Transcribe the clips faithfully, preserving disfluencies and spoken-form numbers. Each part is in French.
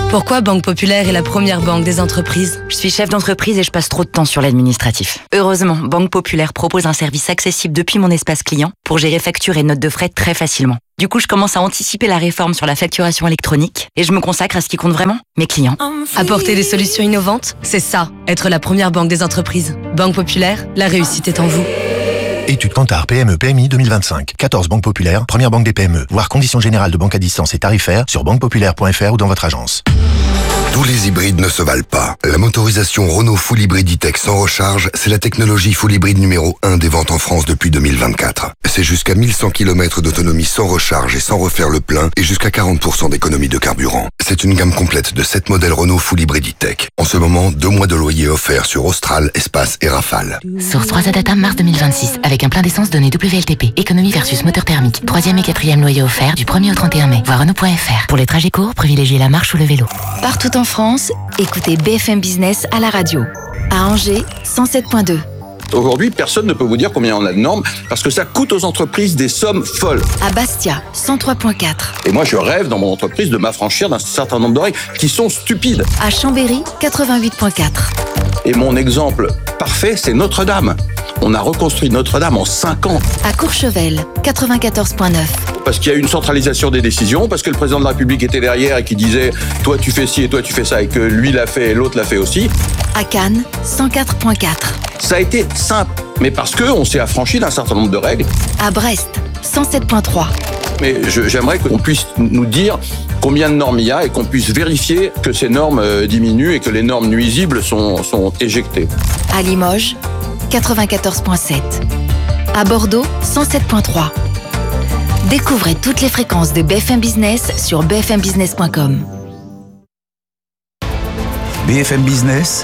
Pourquoi Banque Populaire est la première banque des entreprises? Je suis chef d'entreprise et je passe trop de temps sur l'administratif. Heureusement, Banque Populaire propose un service accessible depuis mon espace client pour gérer factures et notes de frais très facilement. Du coup, je commence à anticiper la réforme sur la facturation électronique et je me consacre à ce qui compte vraiment, mes clients. Apporter des solutions innovantes, c'est ça, être la première banque des entreprises. Banque Populaire, la réussite est en vous. Étude Kantar P M E P M I deux mille vingt-cinq. quatorze banques populaires, première banque des P M E. Voir conditions générales de banque à distance et tarifaires sur banque populaire point f r ou dans votre agence. Tous les hybrides ne se valent pas. La motorisation Renault Full Hybrid E-Tech sans recharge, c'est la technologie Full Hybrid numéro un des ventes en France depuis deux mille vingt-quatre. C'est jusqu'à mille cent kilomètres d'autonomie sans recharge et sans refaire le plein et jusqu'à quarante pour cent d'économie de carburant. C'est une gamme complète de sept modèles Renault Full Hybrid E-Tech. En ce moment, deux mois de loyer offerts sur Austral, Espace et Rafale. Source trois A Data, mars deux mille vingt-six, avec un plein d'essence donné W L T P. Économie versus moteur thermique. Troisième et quatrième loyer offert du premier au trente et un mai. Voir Renault point f r. Pour les trajets courts, privilégiez la marche ou le vélo. Partout en France, écoutez B F M Business à la radio. À Angers, cent sept virgule deux. Aujourd'hui, personne ne peut vous dire combien on a de normes parce que ça coûte aux entreprises des sommes folles. À Bastia, cent trois virgule quatre. Et moi, je rêve dans mon entreprise de m'affranchir d'un certain nombre de règles qui sont stupides. À Chambéry, quatre-vingt-huit virgule quatre. Et mon exemple parfait, c'est Notre-Dame. On a reconstruit Notre-Dame en cinq ans. À Courchevel, quatre-vingt-quatorze virgule neuf. Parce qu'il y a eu une centralisation des décisions, parce que le président de la République était derrière et qui disait « toi tu fais ci et toi tu fais ça » et que lui l'a fait et l'autre l'a fait aussi. À Cannes, cent quatre virgule quatre. Ça a été simple, mais parce qu'on s'est affranchi d'un certain nombre de règles. À Brest, cent sept virgule trois. Mais je, j'aimerais qu'on puisse nous dire combien de normes il y a et qu'on puisse vérifier que ces normes diminuent et que les normes nuisibles sont, sont éjectées. À Limoges, quatre-vingt-quatorze virgule sept. À Bordeaux, cent sept virgule trois. Découvrez toutes les fréquences de B F M Business sur b f m business point com. B F M Business,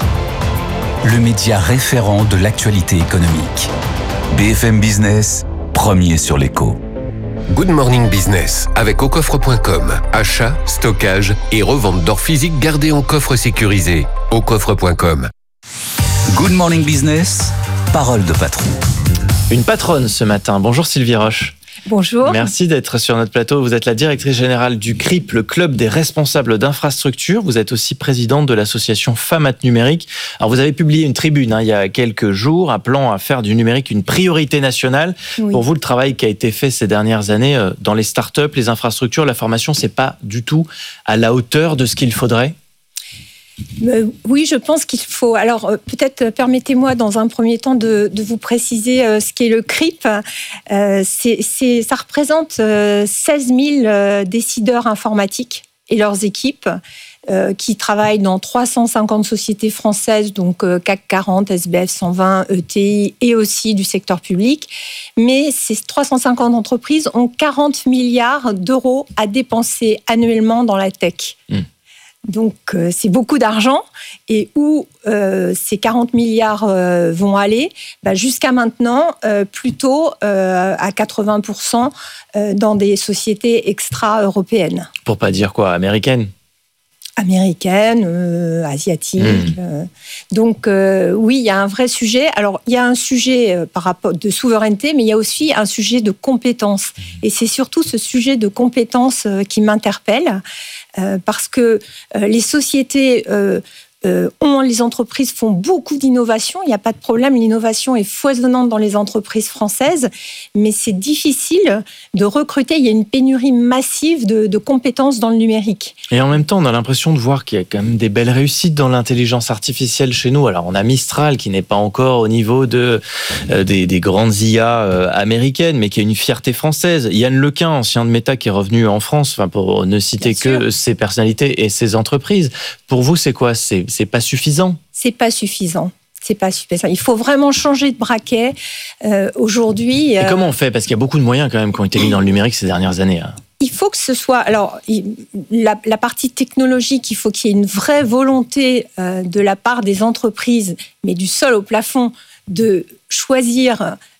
le média référent de l'actualité économique. B F M Business, premier sur l'écho. Good Morning Business avec au coffre point com. Achat, stockage et revente d'or physique gardé en coffre sécurisé. au coffre point com. Good Morning Business, parole de patron. Une patronne ce matin. Bonjour Sylvie Roche. Bonjour. Merci d'être sur notre plateau. Vous êtes la directrice générale du C R I P, le club des responsables d'infrastructures. Vous êtes aussi présidente de l'association Femmes Numérique. Alors vous avez publié une tribune hein, il y a quelques jours appelant à faire du numérique une priorité nationale. Oui. Pour vous, le travail qui a été fait ces dernières années euh, dans les startups, les infrastructures, la formation, c'est pas du tout à la hauteur de ce qu'il faudrait ? Euh, oui, je pense qu'il faut... Alors, euh, peut-être, euh, permettez-moi, dans un premier temps, de, de vous préciser euh, ce qu'est le C R I P. Euh, c'est, c'est, ça représente euh, seize mille euh, décideurs informatiques et leurs équipes euh, qui travaillent dans trois cent cinquante sociétés françaises, donc euh, C A C quarante, S B F cent vingt, E T I et aussi du secteur public. Mais ces trois cent cinquante entreprises ont quarante milliards d'euros à dépenser annuellement dans la tech. Mmh. Donc, euh, c'est beaucoup d'argent. Et où euh, ces quarante milliards euh, vont aller ? Bah, jusqu'à maintenant, euh, plutôt euh, à quatre-vingts pour cent euh, dans des sociétés extra-européennes. Pour pas dire quoi, américaines ? Américaines, euh, asiatiques. Mmh. Euh. Donc, euh, oui, il y a un vrai sujet. Alors, il y a un sujet euh, par rapport de souveraineté, mais il y a aussi un sujet de compétences. Mmh. Et c'est surtout ce sujet de compétences euh, qui m'interpelle. Euh, parce que euh, les sociétés euh, euh, ont, les entreprises font beaucoup d'innovation, il n'y a pas de problème, l'innovation est foisonnante dans les entreprises françaises, mais c'est difficile de recruter, il y a une pénurie massive de, de compétences dans le numérique. Et en même temps, on a l'impression de voir qu'il y a quand même des belles réussites dans l'intelligence artificielle chez nous. Alors, on a Mistral qui n'est pas encore au niveau de, euh, des, des grandes I A euh, américaines, mais qui a une fierté française. Yann Lequin, ancien de Meta, qui est revenu en France, enfin, pour ne citer Bien que sûr. Ses personnalités et ses entreprises. Pour vous, c'est quoi ? C'est, c'est pas suffisant ? C'est pas suffisant. C'est pas suffisant. Il faut vraiment changer de braquet. Euh, aujourd'hui... Et euh... comment on fait ? Parce qu'il y a beaucoup de moyens quand même qui ont été mis dans le numérique ces dernières années. Hein. Il faut que ce soit... Alors, la, la partie technologique, il faut qu'il y ait une vraie volonté euh, de la part des entreprises, mais du sol au plafond, de choisir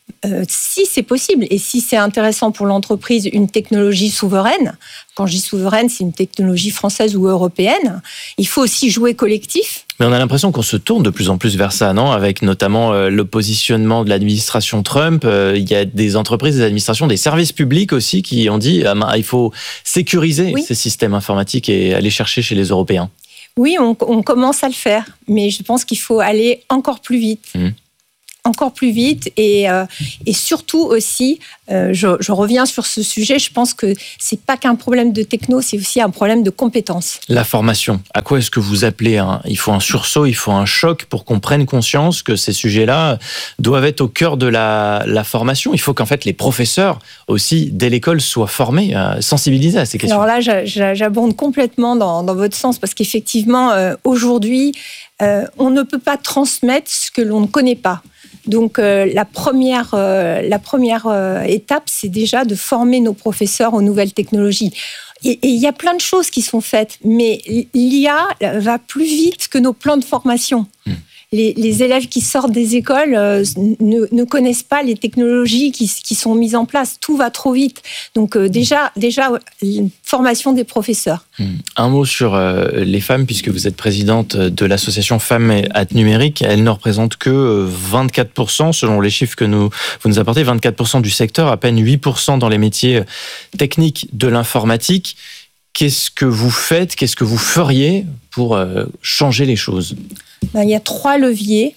Euh, si c'est possible et si c'est intéressant pour l'entreprise, une technologie souveraine, quand je dis souveraine, c'est une technologie française ou européenne, il faut aussi jouer collectif. Mais on a l'impression qu'on se tourne de plus en plus vers ça, non ? Avec notamment euh, le positionnement de l'administration Trump, euh, il y a des entreprises, des administrations, des services publics aussi qui ont dit ah, il faut sécuriser oui. ces systèmes informatiques et aller chercher chez les Européens. Oui, on, on commence à le faire, mais je pense qu'il faut aller encore plus vite. Mmh. encore plus vite et, euh, et surtout aussi, euh, je, je reviens sur ce sujet, je pense que c'est pas qu'un problème de techno, c'est aussi un problème de compétences. La formation, à quoi est-ce que vous appelez un, il faut un sursaut, il faut un choc pour qu'on prenne conscience que ces sujets-là doivent être au cœur de la, la formation. Il faut qu'en fait les professeurs aussi, dès l'école, soient formés, euh, sensibilisés à ces questions. Alors là, j'abonde complètement dans, dans votre sens parce qu'effectivement, euh, aujourd'hui, euh, on ne peut pas transmettre ce que l'on ne connaît pas. Donc euh, la première, euh, la première euh, étape, c'est déjà de former nos professeurs aux nouvelles technologies. Et il y a plein de choses qui sont faites, mais l'I A va plus vite que nos plans de formation. Mmh. Les, les élèves qui sortent des écoles euh, ne, ne connaissent pas les technologies qui, qui sont mises en place. Tout va trop vite. Donc euh, déjà, déjà, une formation des professeurs. Un mot sur euh, les femmes, puisque vous êtes présidente de l'association Femmes at Numérique. Elles ne représentent que vingt-quatre pour cent, selon les chiffres que nous, vous nous apportez, vingt-quatre pour cent du secteur, à peine huit pour cent dans les métiers techniques de l'informatique. Qu'est-ce que vous faites, qu'est-ce que vous feriez pour euh, changer les choses ? Ben, il y a trois leviers.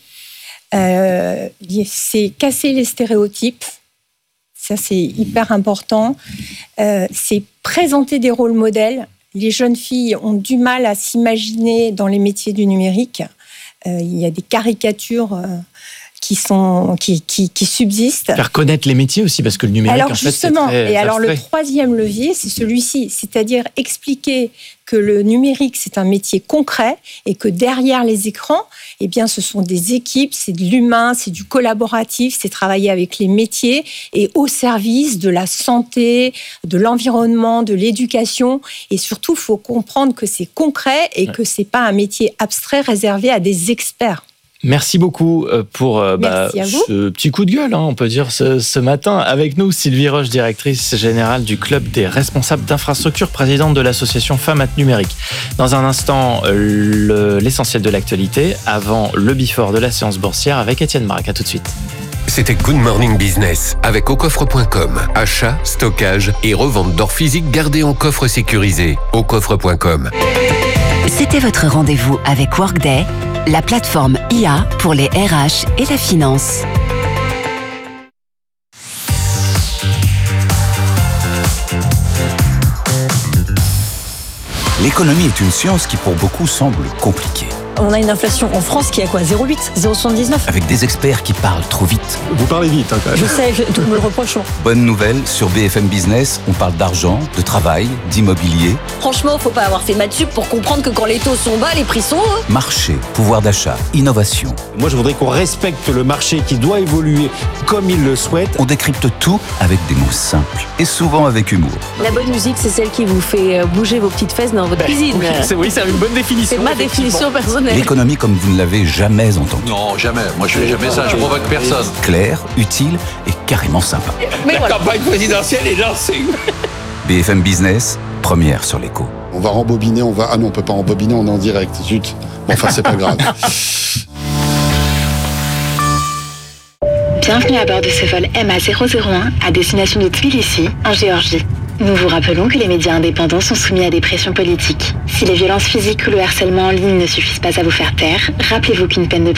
Euh, c'est casser les stéréotypes. Ça, c'est hyper important. Euh, c'est présenter des rôles modèles. Les jeunes filles ont du mal à s'imaginer dans les métiers du numérique. Euh, il y a des caricatures euh, qui sont qui, qui, qui subsistent. Faire connaître les métiers aussi, parce que le numérique, alors, en fait, justement, c'est très et alors abstrait. Le troisième levier, c'est celui-ci, c'est-à-dire expliquer que le numérique, c'est un métier concret et que derrière les écrans, eh bien, ce sont des équipes, c'est de l'humain, c'est du collaboratif, c'est travailler avec les métiers et au service de la santé, de l'environnement, de l'éducation. Et surtout, il faut comprendre que c'est concret et ouais. que c'est pas un métier abstrait réservé à des experts. Merci beaucoup pour bah, ce petit coup de gueule, hein, on peut dire, ce, ce matin. Avec nous, Sylvie Roche, directrice générale du Club des responsables d'infrastructure, présidente de l'association Femmes at Numérique. Dans un instant, le, l'essentiel de l'actualité, avant le before de la séance boursière avec Étienne Marac. À tout de suite. C'était Good Morning Business avec au coffre point com. Achat, stockage et revente d'or physique gardé en coffre sécurisé. au coffre point com. C'était votre rendez-vous avec Workday, la plateforme I A pour les R H et la finance. L'économie est une science qui pour beaucoup semble compliquée. On a une inflation en France qui est à quoi ? zéro virgule huit, zéro virgule soixante-dix-neuf. Avec des experts qui parlent trop vite. Vous parlez vite, hein, quand même. Je sais, je, tout me le reproche. Bonne nouvelle, sur B F M Business, on parle d'argent, de travail, d'immobilier. Franchement, faut pas avoir fait maths sup pour comprendre que quand les taux sont bas, les prix sont hauts. Marché, pouvoir d'achat, innovation. Moi, je voudrais qu'on respecte le marché qui doit évoluer comme il le souhaite. On décrypte tout avec des mots simples et souvent avec humour. La bonne musique, c'est celle qui vous fait bouger vos petites fesses dans votre cuisine. Oui, c'est, oui, c'est une bonne définition. C'est ma définition personnelle. L'économie comme vous ne l'avez jamais entendue. Non, jamais. Moi, je fais jamais ça. Je provoque personne. Claire, utile et carrément sympa. Mais La voilà. campagne présidentielle est lancée. B F M Business, première sur l'écho. On va rembobiner, on va... Ah non, on peut pas rembobiner, on est en direct. Zut. Bon, enfin, c'est pas grave. Bienvenue à bord de ce vol M A zéro zéro un à destination de Tbilissi, en Géorgie. Nous vous rappelons que les médias indépendants sont soumis à des pressions politiques. Si les violences physiques ou le harcèlement en ligne ne suffisent pas à vous faire taire, rappelez-vous qu'une peine de